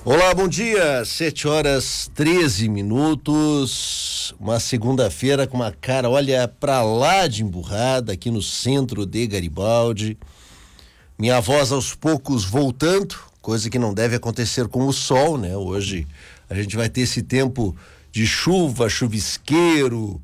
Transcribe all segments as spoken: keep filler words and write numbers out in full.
Olá, bom dia, sete horas treze minutos, uma segunda-feira com uma cara, olha, pra lá de emburrada, aqui no centro de Garibaldi. Minha voz aos poucos voltando, coisa que não deve acontecer com o sol, né? Hoje a gente vai ter esse tempo de chuva, chuvisqueiro,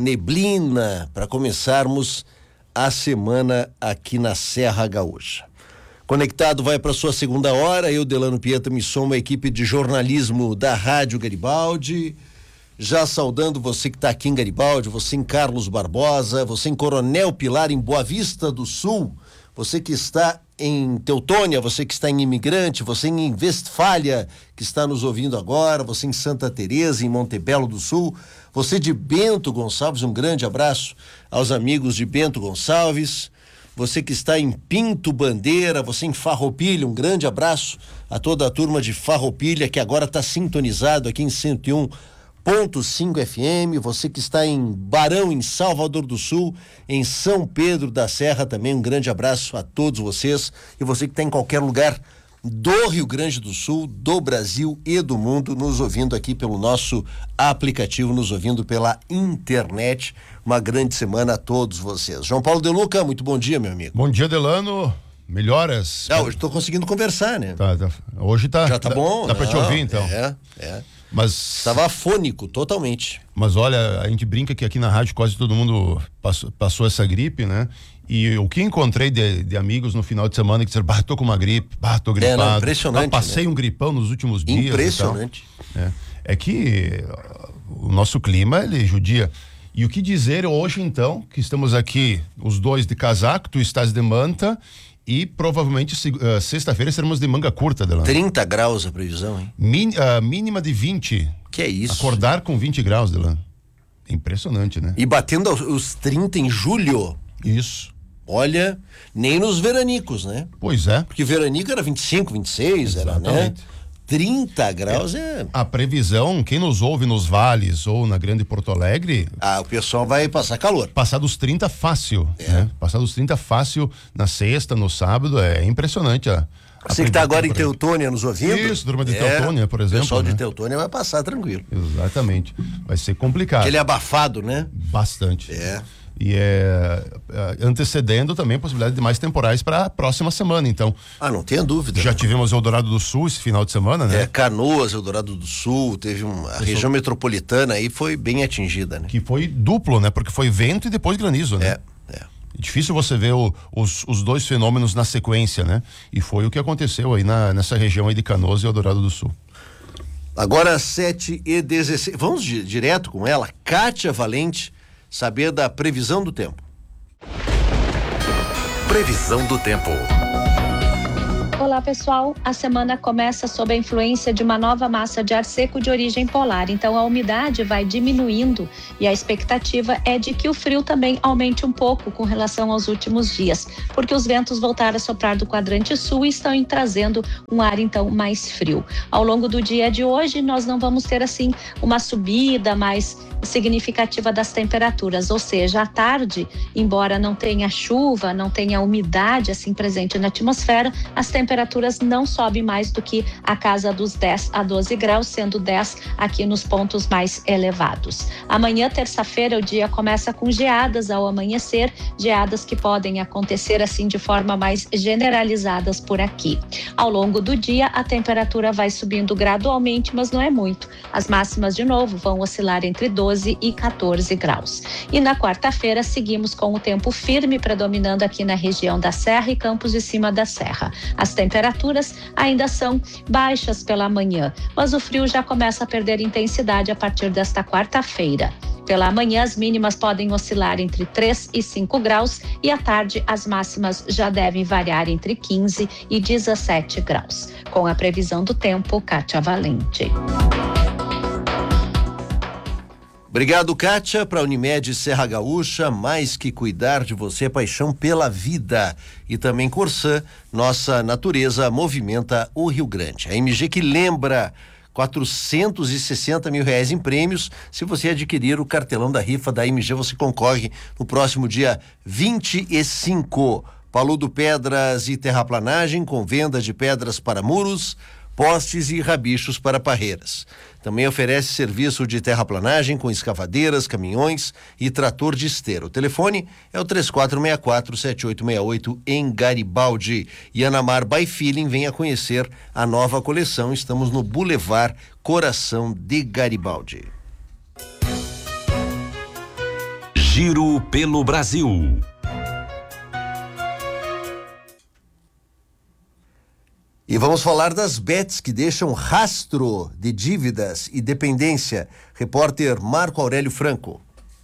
neblina, para começarmos a semana aqui na Serra Gaúcha. Conectado vai para sua segunda hora, eu, Delano Pieta, me somo à equipe de jornalismo da Rádio Garibaldi, já saudando você que está aqui em Garibaldi, você em Carlos Barbosa, você em Coronel Pilar, em Boa Vista do Sul, você que está em Teutônia, você que está em Imigrante, você em Westfália, que está nos ouvindo agora, você em Santa Teresa, em Montebello do Sul, você de Bento Gonçalves, um grande abraço aos amigos de Bento Gonçalves, você que está em Pinto Bandeira, você em Farroupilha, um grande abraço a toda a turma de Farroupilha que agora está sintonizado aqui em cento e um ponto cinco F M, você que está em Barão, em Salvador do Sul, em São Pedro da Serra também, um grande abraço a todos vocês, e você que está em qualquer lugar do Rio Grande do Sul, do Brasil e do mundo, nos ouvindo aqui pelo nosso aplicativo, nos ouvindo pela internet. Uma grande semana a todos vocês. João Paulo De Luca, muito bom dia, meu amigo. Bom dia, Delano. Melhoras. Ah, hoje estou conseguindo conversar, né? Tá, tá. Hoje tá. Já tá bom? Dá, dá pra te ouvir, então. É, é. Mas estava afônico, totalmente. Mas olha, a gente brinca que aqui na rádio quase todo mundo passou, passou essa gripe, né? E o que encontrei de, de amigos no final de semana que disseram, bah, tô com uma gripe, bah, tô gripado. É, não, impressionante. Ah, passei né? um gripão nos últimos dias. Impressionante. É. é que o nosso clima, ele judia. E o que dizer hoje, então, que estamos aqui, os dois de casaco, tu estás de manta, e provavelmente uh, sexta-feira seremos de manga curta, Delano. trinta graus a previsão, hein? Min, uh, mínima de vinte. Que é isso? Acordar com vinte graus, Delano. Impressionante, né? E batendo os trinta em julho. Isso. Olha, nem nos veranicos, né? Pois é. Porque veranico era vinte e cinco, vinte e seis, era, né? trinta graus é... é... A previsão, quem nos ouve nos vales ou na Grande Porto Alegre... Ah, o pessoal vai passar calor. Passar dos trinta fácil, é. né? Passar dos trinta fácil na sexta, no sábado, é impressionante a... Você que está agora em Teutônia nos ouvindo? Isso, turma de é, Teutônia, por exemplo. O pessoal né? de Teutônia vai passar tranquilo. Exatamente. Vai ser complicado. Aquele abafado, né? Bastante. É. E é, é antecedendo também a possibilidade de mais temporais para a próxima semana, então. Ah, não tenha dúvida. Já tivemos Eldorado do Sul esse final de semana, né? É, Canoas, Eldorado do Sul, teve uma, a região metropolitana aí foi bem atingida, né? Que foi duplo, né? Porque foi vento e depois granizo, né? É, é. É difícil você ver o, os, os dois fenômenos na sequência, né? E foi o que aconteceu aí na, nessa região aí de Canoas e Eldorado do Sul. Agora sete e dezesseis, vamos di- direto com ela, Kátia Valente, saber da previsão do tempo. Previsão do tempo. Olá pessoal, a semana começa sob a influência de uma nova massa de ar seco de origem polar, então a umidade vai diminuindo e a expectativa é de que o frio também aumente um pouco com relação aos últimos dias, porque os ventos voltaram a soprar do quadrante sul e estão trazendo um ar então mais frio. Ao longo do dia de hoje nós não vamos ter assim uma subida mais significativa das temperaturas, ou seja, à tarde, embora não tenha chuva, não tenha umidade assim presente na atmosfera, as temperaturas não sobem mais do que a casa dos dez a doze graus, sendo dez aqui nos pontos mais elevados. Amanhã, terça-feira, o dia começa com geadas ao amanhecer, geadas que podem acontecer assim de forma mais generalizadas por aqui. Ao longo do dia, a temperatura vai subindo gradualmente, mas não é muito. As máximas, de novo, vão oscilar entre doze e quatorze graus. E na quarta-feira seguimos com o tempo firme predominando aqui na região da Serra e Campos de Cima da Serra. As temperaturas ainda são baixas pela manhã, mas o frio já começa a perder intensidade a partir desta quarta-feira. Pela manhã, as mínimas podem oscilar entre três e cinco graus e à tarde as máximas já devem variar entre quinze e dezessete graus. Com a previsão do tempo, Kátia Valente. Obrigado, Kátia. Para a Unimed Serra Gaúcha, mais que cuidar de você, paixão pela vida. E também Corsã, nossa natureza movimenta o Rio Grande. A M G que lembra quatrocentos e sessenta mil reais em prêmios. Se você adquirir o cartelão da rifa da M G, você concorre no próximo dia vinte e cinco. Paludo Pedras e Terraplanagem, com venda de pedras para muros, postes e rabichos para parreiras. Também oferece serviço de terraplanagem com escavadeiras, caminhões e trator de esteira. O telefone é o três quatro seis quatro, sete oito seis oito em Garibaldi. E Anamar by Feeling, venha conhecer a nova coleção. Estamos no Boulevard Coração de Garibaldi. Giro pelo Brasil. E vamos falar das bets que deixam rastro de dívidas e dependência. Repórter Marco Aurélio Franco.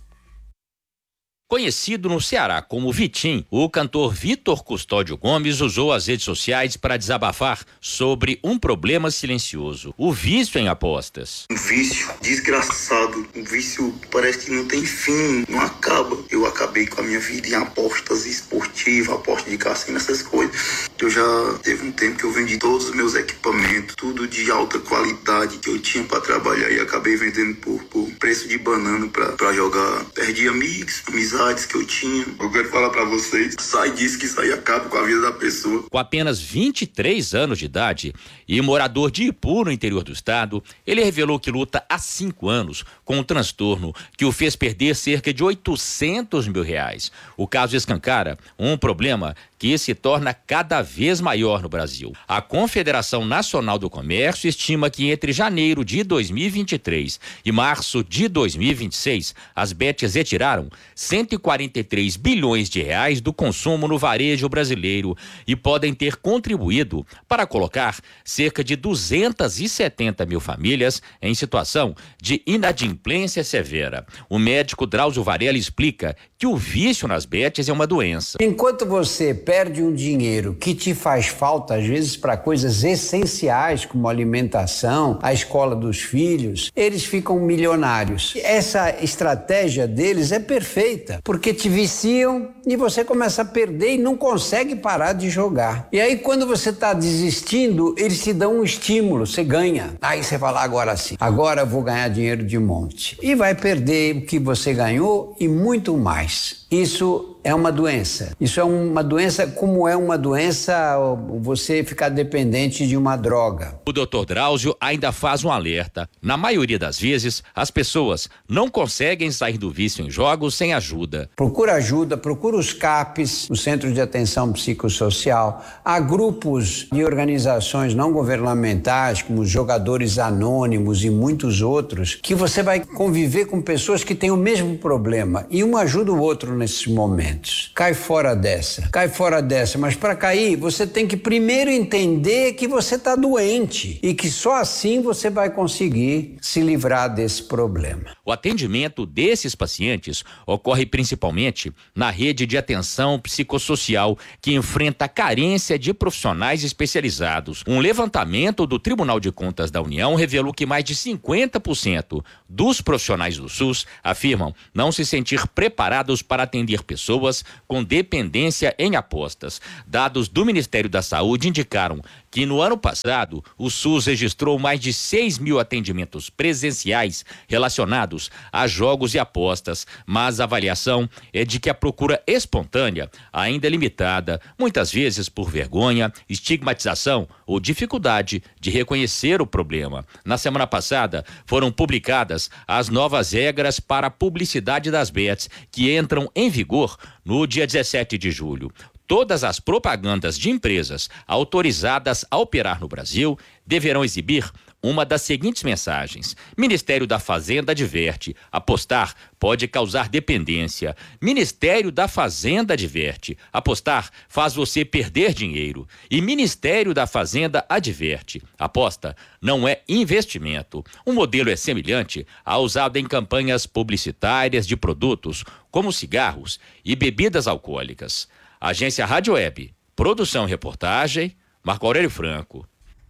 Conhecido no Ceará como Vitim, o cantor Vitor Custódio Gomes usou as redes sociais para desabafar sobre um problema silencioso: o vício em apostas. Um vício desgraçado, um vício parece que não tem fim, não acaba. Eu acabei com a minha vida em apostas esportivas, apostas de cassino, essas coisas. Eu já teve um tempo que eu vendi todos os meus equipamentos, tudo de alta qualidade que eu tinha para trabalhar, e acabei vendendo por, por preço de banana para jogar. Perdi amigos, amizades que eu tinha. Eu quero falar pra vocês, sai disso que isso aí acaba com a vida da pessoa. Com apenas vinte e três anos de idade e morador de Ipu, no interior do estado, ele revelou que luta há cinco anos com um transtorno que o fez perder cerca de oitocentos mil reais. O caso escancara um problema que se torna cada vez maior no Brasil. A Confederação Nacional do Comércio estima que entre janeiro de dois mil e vinte e três e março de dois mil e vinte e seis, as bets retiraram cento e quarenta e três bilhões de reais do consumo no varejo brasileiro e podem ter contribuído para colocar cerca de duzentas e setenta mil famílias em situação de inadimplência severa. O médico Drauzio Varela explica que o vício nas bets é uma doença. Enquanto você perde um dinheiro que te faz falta, às vezes, para coisas essenciais, como alimentação, a escola dos filhos, eles ficam milionários. Essa estratégia deles é perfeita, porque te viciam e você começa a perder e não consegue parar de jogar. E aí, quando você está desistindo, eles te dão um estímulo, você ganha. Aí você fala, agora sim, agora eu vou ganhar dinheiro de monte. E vai perder o que você ganhou e muito mais. Isso é uma doença. Isso é uma doença como é uma doença você ficar dependente de uma droga. O doutor Drauzio ainda faz um alerta. Na maioria das vezes, as pessoas não conseguem sair do vício em jogos sem ajuda. Procura ajuda, procura os CAPs, o Centro de Atenção Psicossocial. Há grupos de organizações não governamentais, como os Jogadores Anônimos e muitos outros, que você vai conviver com pessoas que têm o mesmo problema e um ajuda o outro nesses momentos. Cai fora dessa, cai fora dessa, mas para cair você tem que primeiro entender que você está doente e que só assim você vai conseguir se livrar desse problema. O atendimento desses pacientes ocorre principalmente na rede de atenção psicossocial, que enfrenta a carência de profissionais especializados. Um levantamento do Tribunal de Contas da União revelou que mais de cinquenta por cento dos profissionais do SUS afirmam não se sentir preparados para atender pessoas com dependência em apostas. Dados do Ministério da Saúde indicaram que no ano passado o SUS registrou mais de seis mil atendimentos presenciais relacionados a jogos e apostas, mas a avaliação é de que a procura espontânea ainda é limitada, muitas vezes por vergonha, estigmatização ou dificuldade de reconhecer o problema. Na semana passada foram publicadas as novas regras para a publicidade das bets, que entram em vigor no dia dezessete de julho. Todas as propagandas de empresas autorizadas a operar no Brasil deverão exibir uma das seguintes mensagens: Ministério da Fazenda adverte, apostar pode causar dependência. Ministério da Fazenda adverte, apostar faz você perder dinheiro. E Ministério da Fazenda adverte, aposta não é investimento. O modelo é semelhante ao usado em campanhas publicitárias de produtos como cigarros e bebidas alcoólicas. Agência Rádio Web, produção e reportagem, Marco Aurélio Franco.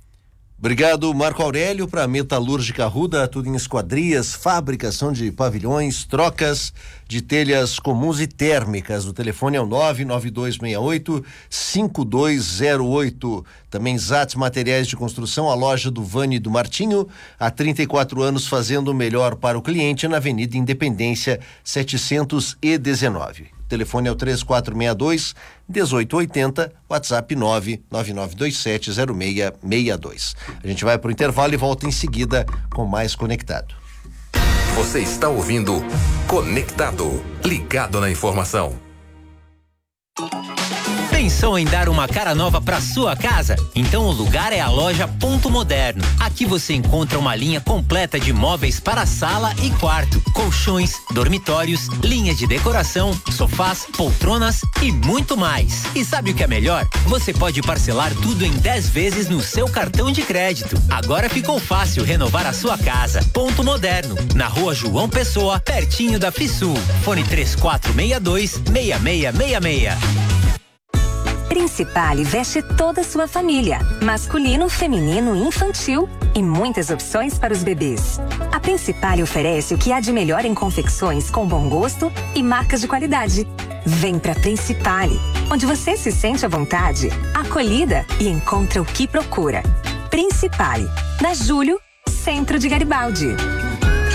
Obrigado, Marco Aurélio. Para Metalúrgica Arruda, tudo em esquadrias, fabricação de pavilhões, trocas de telhas comuns e térmicas. O telefone é o nove nove dois seis oito cinco dois zero oito. Também Zatz Materiais de Construção, a loja do Vani e do Martinho, há trinta e quatro anos fazendo o melhor para o cliente na Avenida Independência setecentos e dezenove. telefone é o três quatro seis dois, um oito oito zero, WhatsApp nove nove nove dois sete zero seis seis dois. A gente vai para o intervalo e volta em seguida com mais Conectado. Você está ouvindo Conectado, ligado na informação. Pensou em dar uma cara nova para sua casa? Então o lugar é a loja Ponto Moderno. Aqui você encontra uma linha completa de móveis para sala e quarto, colchões, dormitórios, linha de decoração, sofás, poltronas e muito mais. E sabe o que é melhor? Você pode parcelar tudo em dez vezes no seu cartão de crédito. Agora ficou fácil renovar a sua casa. Ponto Moderno, na Rua João Pessoa, pertinho da Fisul. Fone três quatro seis dois, seis seis seis seis. Principale veste toda a sua família, masculino, feminino e infantil, e muitas opções para os bebês. A Principale oferece o que há de melhor em confecções com bom gosto e marcas de qualidade. Vem pra Principale, onde você se sente à vontade, acolhida e encontra o que procura. Principale, na Júlio, Centro de Garibaldi.